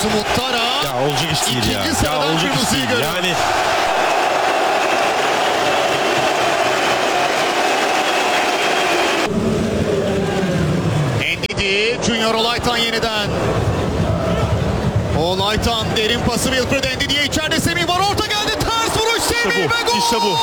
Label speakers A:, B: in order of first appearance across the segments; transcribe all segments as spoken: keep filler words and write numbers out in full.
A: Yunus Muttara.
B: Ya olacak iş değil ya.
A: İkinci
B: Ya olacak iş değil.
A: görüyor.
B: Yani
A: Ndidi, Junior Olaytan yeniden. Olaytan derin pası Wilfred Ndidi'ye, içeride Semih var, orta geldi, ters vuruş Semih
B: İşte bu,
A: ve gol!
B: işte bu.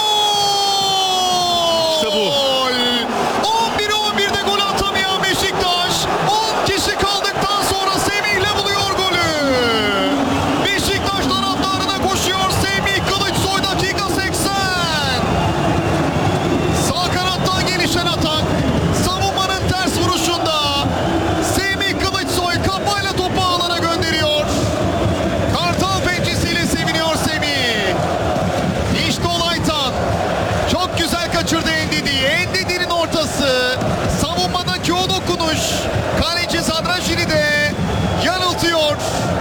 B: İşte bu.
A: on bire on birde gol atamayan Beşiktaş, on kişi kaldıktan sonra Semih'le buluyor golü. Beşiktaş taraftarına koşuyor Semih Kılıçsoy, dakika seksen. Sağ kanattan gelişen atak, savunmanın ters vuruşunda Semih Kılıçsoy kafayla topu ağlara gönderiyor. Kartal pençesiyle seviniyor Semih. İşte Olaytan çok güzel kaçırdı Ndidi'yi. Ndidi'nin ortası, savunmadaki o dokunuş kaleci Zadraşil'i de yanıltıyor.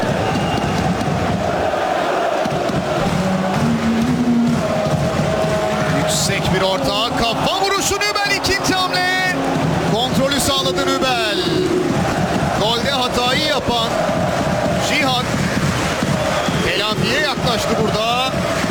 A: Yüksek bir orta, kafa vuruşu Nübel, ikinci hamle. Kontrolü sağladı Nübel. Golde hatayı yapan Cihan Pelandi'ye yaklaştı burada.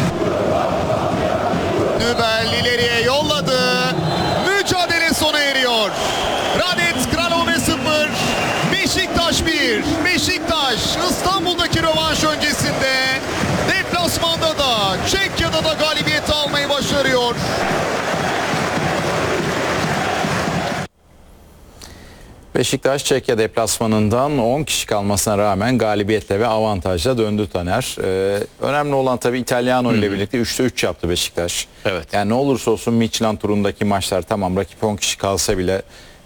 A: Nübel ileriye yolladı. Mücadele sona eriyor. Radetz Kralove sıfır, Beşiktaş bir. Beşiktaş İstanbul'daki rövanş öncesinde deplasmanda da Çekya'da da galibiyeti almayı başarıyor.
C: Beşiktaş Çekya deplasmanından on kişi kalmasına rağmen galibiyetle ve avantajla döndü Taner. Ee, önemli olan tabii İtalyano ile birlikte üçte üç yaptı Beşiktaş.
B: Evet.
C: Yani ne olursa olsun Michelin turundaki maçlar, tamam rakip on kişi kalsa bile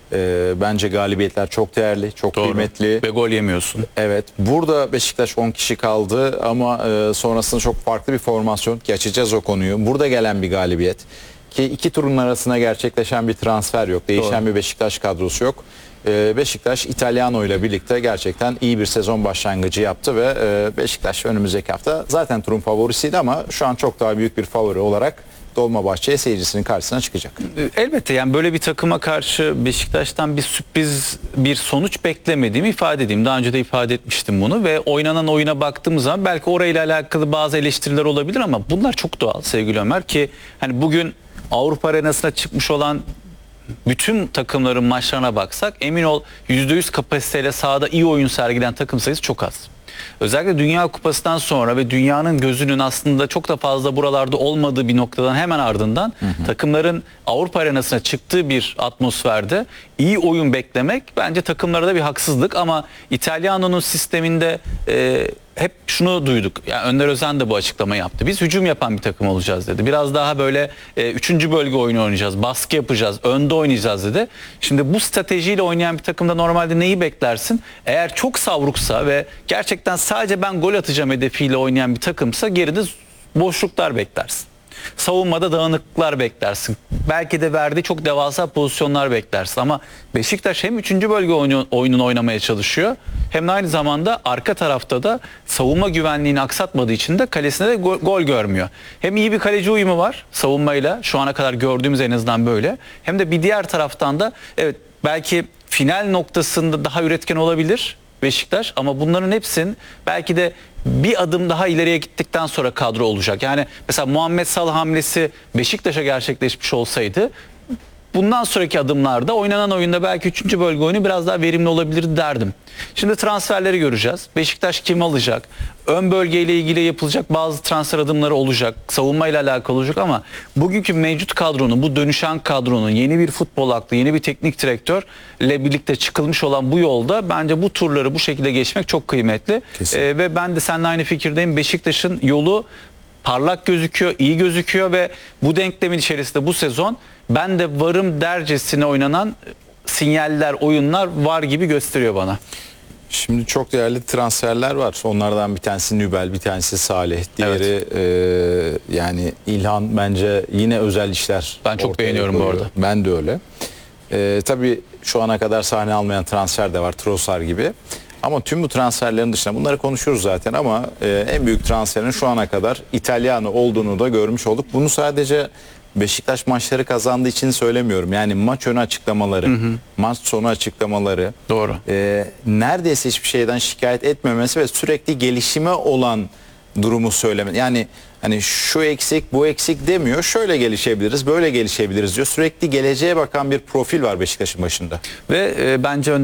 C: e, bence galibiyetler çok değerli, çok
B: Doğru.
C: kıymetli.
B: Ve gol yemiyorsun.
C: Evet, burada Beşiktaş on kişi kaldı ama e, sonrasında çok farklı bir formasyon ki açacağız o konuyu. Burada gelen bir galibiyet ki iki turun arasına gerçekleşen bir transfer yok, değişen
B: Doğru.
C: bir Beşiktaş kadrosu yok. E, Beşiktaş İtalyano ile birlikte gerçekten iyi bir sezon başlangıcı yaptı ve e, Beşiktaş önümüzdeki hafta zaten turun favorisiydi ama şu an çok daha büyük bir favori olarak Dolmabahçe'ye seyircisinin karşısına çıkacak.
B: Elbette yani böyle bir takıma karşı Beşiktaş'tan bir sürpriz bir sonuç beklemediğimi ifade edeyim. Daha önce de ifade etmiştim bunu ve oynanan oyuna baktığımız zaman belki orayla alakalı bazı eleştiriler olabilir ama bunlar çok doğal sevgili Ömer, ki hani bugün Avrupa arenasına çıkmış olan bütün takımların maçlarına baksak emin ol yüzde yüz kapasiteyle sahada iyi oyun sergilen takım sayısı çok az. Özellikle Dünya Kupası'ndan sonra ve dünyanın gözünün aslında çok da fazla buralarda olmadığı bir noktadan hemen ardından hı hı. takımların Avrupa arenasına çıktığı bir atmosferde iyi oyun beklemek bence takımlara da bir haksızlık ama İtalyano'nun sisteminde e, hep şunu duyduk. Yani Önder Özen de bu açıklama yaptı. Biz hücum yapan bir takım olacağız dedi. Biraz daha böyle e, üçüncü bölge oyunu oynayacağız. Baskı yapacağız. Önde oynayacağız dedi. Şimdi bu stratejiyle oynayan bir takımda normalde neyi beklersin? Eğer çok savruksa ve gerçekten sadece ben gol atacağım hedefiyle oynayan bir takımsa geride boşluklar beklersin. Savunmada dağınıklıklar beklersin. Belki de verdiği çok devasa pozisyonlar beklersin. Ama Beşiktaş hem üçüncü bölge oyunu, oyununu oynamaya çalışıyor hem de aynı zamanda arka tarafta da savunma güvenliğini aksatmadığı için de kalesine de gol, gol görmüyor. Hem iyi bir kaleci uyumu var savunmayla, şu ana kadar gördüğümüz en azından böyle. Hem de bir diğer taraftan da evet belki final noktasında daha üretken olabilir Beşiktaş ama bunların hepsinin belki de bir adım daha ileriye gittikten sonra kadro olacak. Yani mesela Muhammed Salah hamlesi Beşiktaş'a gerçekleşmiş olsaydı bundan sonraki adımlarda oynanan oyunda belki üçüncü bölge oyunu biraz daha verimli olabilir derdim. Şimdi transferleri göreceğiz. Beşiktaş kim alacak? Ön bölgeyle ilgili yapılacak bazı transfer adımları olacak. Savunmayla alakalı olacak ama bugünkü mevcut kadronun, bu dönüşen kadronun yeni bir futbol aklı, yeni bir teknik direktörle birlikte çıkılmış olan bu yolda bence bu turları bu şekilde geçmek çok kıymetli. Ee, ve ben de seninle aynı fikirdeyim. Beşiktaş'ın yolu parlak gözüküyor, iyi gözüküyor ve bu denklemin içerisinde bu sezon ben de varım dercesine oynanan sinyaller, oyunlar var gibi gösteriyor bana.
C: Şimdi çok değerli transferler var. Onlardan bir tanesi Nübel, bir tanesi Salih. Diğeri evet. e, yani İlhan bence yine özel işler.
B: Ben çok beğeniyorum
C: koyuyor.
B: bu arada.
C: Ben de öyle. E, tabii şu ana kadar sahne almayan transfer de var. Trossard gibi. Ama tüm bu transferlerin dışında bunları konuşuyoruz zaten ama e, en büyük transferin şu ana kadar İtalyano olduğunu da görmüş olduk. Bunu sadece Beşiktaş maçları kazandığı için söylemiyorum. Yani maç önü açıklamaları, hı hı. maç sonu açıklamaları.
B: Doğru.
C: E, neredeyse hiçbir şeyden şikayet etmemesi ve sürekli gelişime olan durumu söyleme. Yani hani şu eksik, bu eksik demiyor. Şöyle gelişebiliriz, böyle gelişebiliriz diyor. Sürekli geleceğe bakan bir profil var Beşiktaş'ın başında.
B: Ve e, bence